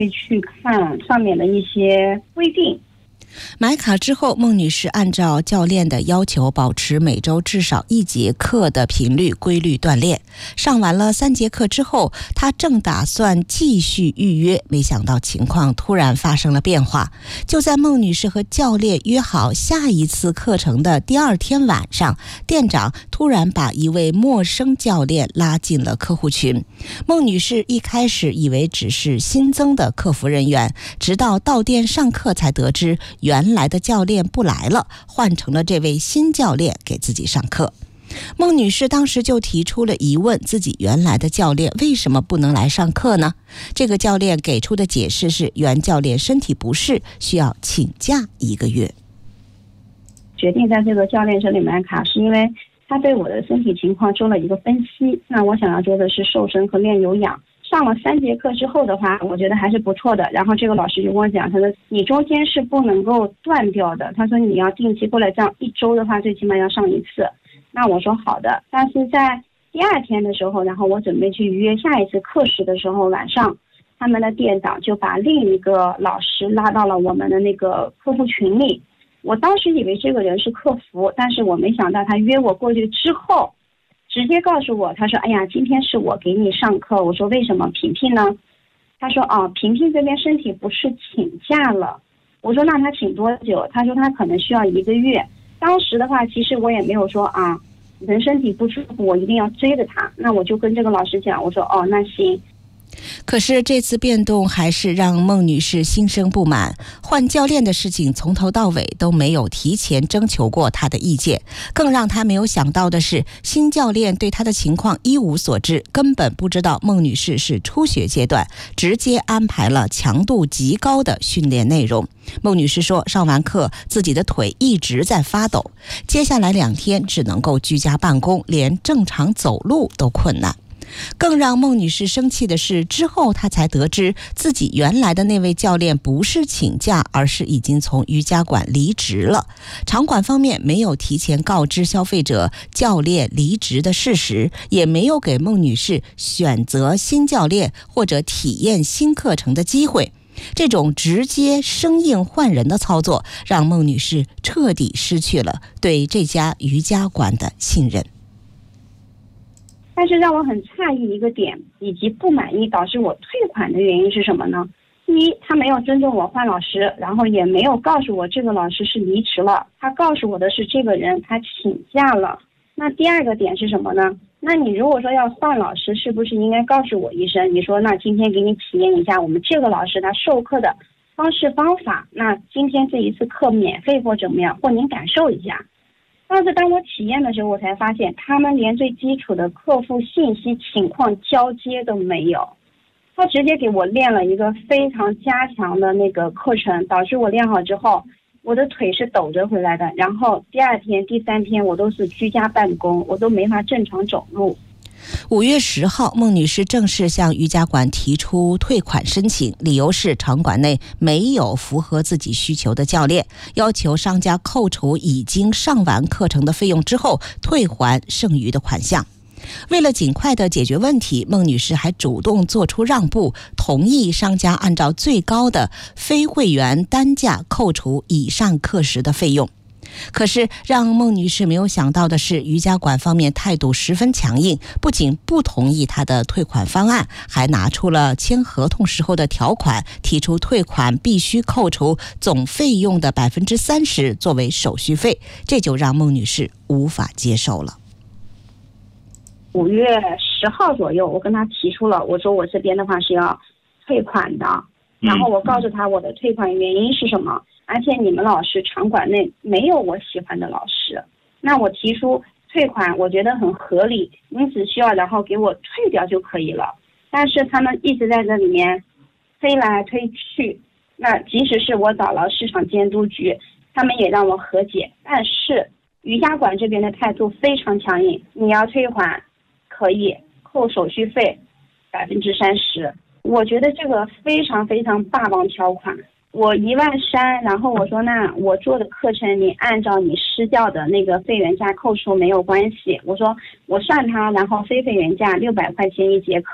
去看上面的一些规定。 买卡之后，孟女士按照教练的要求，保持每周至少1节课的频率规律锻炼。上完了3节课之后，她正打算继续预约，没想到情况突然发生了变化。就在孟女士和教练约好下一次课程的第2天晚上，店长突然把一位陌生教练拉进了客户群。孟女士一开始以为只是新增的客服人员，直到到店上课才得知原来的教练不来了，换成了这位新教练给自己上课。孟女士当时就提出了疑问，自己原来的教练为什么不能来上课呢？这个教练给出的解释是，原教练身体不适，需要请假1个月。 决定在这个教练这里买卡，是因为他对我的身体情况做了一个分析。那我想要做的是瘦身和练有氧。上了3节课之后的话，我觉得还是不错的。然后这个老师就跟我讲，他说你中间是不能够断掉的，他说你要定期过来，这样1周的话最起码要上1次。那我说好的。但是在第2天的时候，然后我准备去约下一次课时的时候，晚上他们的店长就把另一个老师拉到了我们的那个客户群里。我当时以为这个人是客服，但是我没想到他约我过去之后直接告诉我，他说哎呀，今天是我给你上课。我说为什么？萍萍呢？他说萍萍这边身体不适请假了。我说那他请多久？他说他可能需要1个月。当时的话其实我也没有说人身体不舒服我一定要追着他，那我就跟这个老师讲，我说那行。 可是这次变动还是让孟女士心生不满，换教练的事情从头到尾都没有提前征求过她的意见。更让她没有想到的是，新教练对她的情况一无所知，根本不知道孟女士是初学阶段，直接安排了强度极高的训练内容。孟女士说，上完课自己的腿一直在发抖，接下来2天只能够居家办公，连正常走路都困难。更让孟女士生气的是，之后她才得知自己原来的那位教练不是请假，而是已经从瑜伽馆离职了。场馆方面没有提前告知消费者教练离职的事实，也没有给孟女士选择新教练或者体验新课程的机会。这种直接生硬换人的操作，让孟女士彻底失去了对这家瑜伽馆的信任。 但是让我很诧异一个点以及不满意导致我退款的原因是什么呢？第一，他没有尊重我换老师，然后也没有告诉我这个老师是离职了，他告诉我的是这个人他请假了。那第2个点是什么呢？那你如果说要换老师，是不是应该告诉我一声，你说那今天给你体验一下我们这个老师他授课的方式方法，那今天这一次课免费或怎么样，或您感受一下。但是当我体验的时候，我才发现他们连最基础的客户信息情况交接都没有。他直接给我练了一个非常加强的那个课程，导致我练好之后我的腿是抖着回来的，然后第2天第3天我都是居家办公，我都没法正常走路。 5月10号，孟女士正式向瑜伽馆提出退款申请，理由是场馆内没有符合自己需求的教练，要求商家扣除已经上完课程的费用之后退还剩余的款项。为了尽快的解决问题，孟女士还主动做出让步，同意商家按照最高的非会员单价扣除已上课时的费用。可是让孟女士没有想到的是，瑜伽馆方面态度十分强硬，不仅不同意她的退款方案，还拿出了签合同时候的条款，提出退款必须扣除总费用的30%作为手续费，这就让孟女士无法接受了。 5月10号左右，我跟他提出了，我说我这边的话是要退款的，然后我告诉他我的退款原因是什么，而且你们老师场馆内没有我喜欢的老师，那我提出退款我觉得很合理，你只需要然后给我退掉就可以了。但是他们一直在这里面推来推去，那即使是我找了市场监督局，他们也让我和解，但是瑜伽馆这边的态度非常强硬，你要退款可以扣手续费30%，我觉得这个非常非常霸王条款。我13000，然后我说那我做的课程你按照你施教的那个费原价扣除没有关系，我说我算它，然后非费原价600块钱1节课，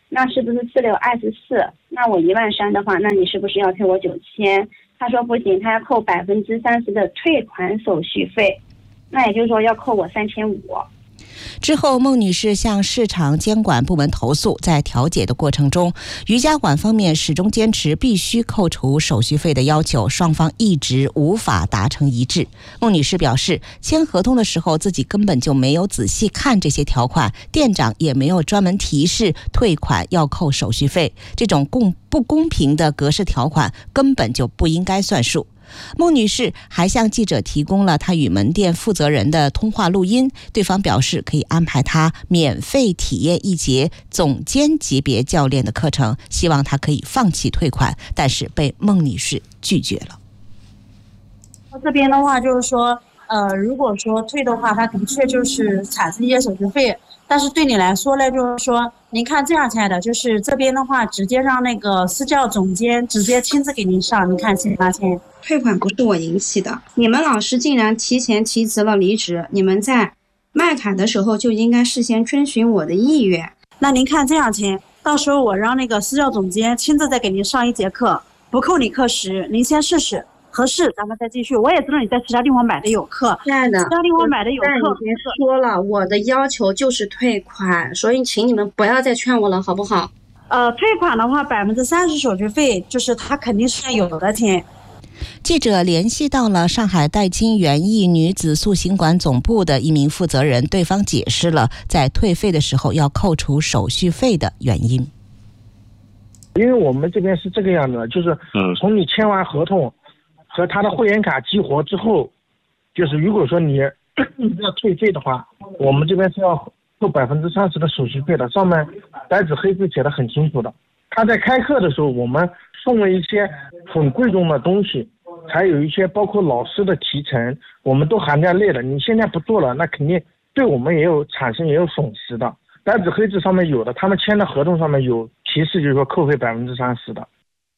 那是不是4/624？那我13000的话，那你是不是要退我9000？他说不行，他要扣30%的退款手续费，那也就是说要扣我3500。 之后，孟女士向市场监管部门投诉，在调解的过程中，瑜伽馆方面始终坚持必须扣除手续费的要求，双方一直无法达成一致。孟女士表示，签合同的时候自己根本就没有仔细看这些条款，店长也没有专门提示退款要扣手续费，这种不公平的格式条款根本就不应该算数。孟女士还向记者提供了她与门店负责人的通话录音，对方表示可以安排她免费体验一节总监级别教练的课程，希望她可以放弃退款，但是被孟女士拒绝了。 这边的话就是说，如果说退的话，它的确就是产生一些手续费，但是对你来说呢，就是说，您看这样下来的，就是这边的话，直接让那个私教总监直接亲自给您上，您看行吗？亲？ 退款不是我引起的，你们老师竟然提前提辞了离职，你们在卖卡的时候就应该事先遵循我的意愿。 那您看这样亲，到时候我让那个私教总监亲自再给您上一节课，不扣你课时，您先试试。合适，咱们再继续。我也知道你在其他地方买的有课， 亲爱的， 其他地方买的有课。 已经说了，我的要求就是退款，所以请你们不要再劝我了，好不好？ 退款的话，30%手续费，就是他肯定是有的，亲。 记者联系到了上海戴青园艺女子塑形馆总部的一名负责人，对方解释了在退费的时候要扣除手续费的原因。 因为我们这边是这个样的，就是从你签完合同和他的会员卡激活之后，就是如果说你要退费的话，我们这边是要扣30%的手续费的，上面白纸黑字写的很清楚的。他在开课的时候，我们送了一些很贵重的东西，还有一些包括老师的提成，我们都含在内的。你现在不做了，那肯定对我们也有损失的。白纸黑字上面有的，他们签的合同上面有提示，就是说扣费30%的。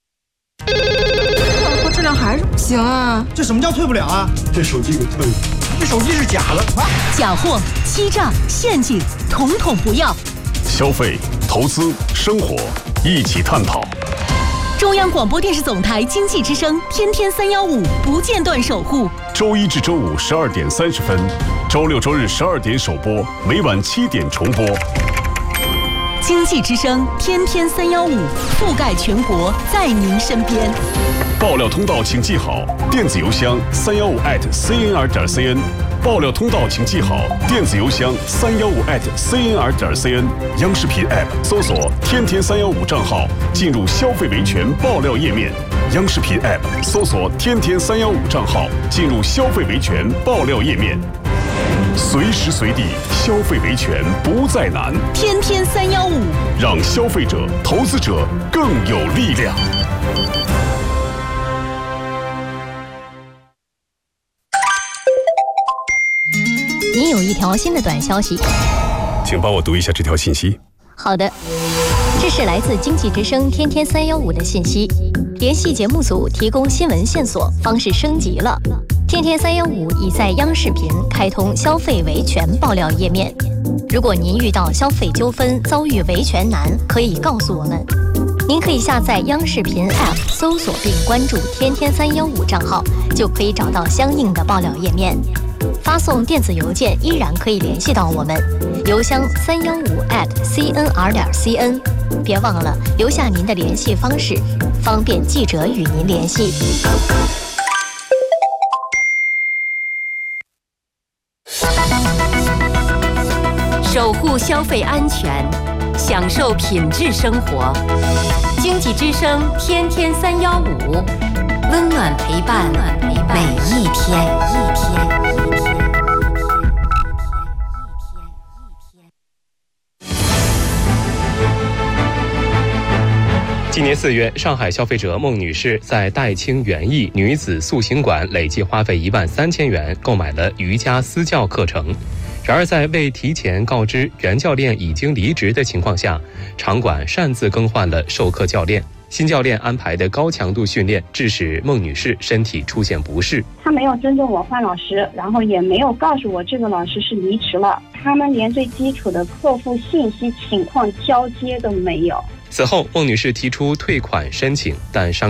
质量还是不行啊！ 这什么叫退不了啊？ 这手机给退了， 这手机是假的啊！ 假货、欺诈、陷阱，统统不要。 消费、投资、生活，一起探讨。 中央广播电视总台经济之声，天天315，不间断守护。 周一至周五12点30分，周六周日12点首播，每晚7点重播。 经济之声，天天315，覆盖全国，在您身边。 爆料通道请记好，电子邮箱315@cnr.cn。爆料通道请记好，电子邮箱315@cnr.cn。央视频 App 搜索“天天315”账号，进入消费维权爆料页面。央视频 App 搜索“天天315”账号，进入消费维权爆料页面。随时随地，消费维权不再难。 天天315， 让消费者、投资者更有力量。 您有一条新的短消息， 请帮我读一下这条信息。 好的，这是来自经济之声天天315的信息。联系节目组提供新闻线索方式升级了。天天315已在央视频开通消费维权爆料页面。如果您遇到消费纠纷遭遇维权难，可以告诉我们。您可以下载央视频 App 搜索并关注天天315账号，就可以找到相应的爆料页面。发送电子邮件依然可以联系到我们，邮箱315@cnr.cn。别忘了留下您的联系方式，方便记者与您联系。 守护消费安全，享受品质生活。经济之声天天315，温暖陪伴每一天。 今年4月，上海消费者孟女士在戴青园艺女子塑形馆累计花费13000元购买了瑜伽私教课程。然而，在未提前告知原教练已经离职的情况下，场馆擅自更换了授课教练。 新教练安排的高强度训练致使孟女士身体出现不适。 他没有尊重我换老师，然后也没有告诉我这个老师是离职了，他们连最基础的客户信息情况交接都没有。 此后，孟女士提出退款申请，但商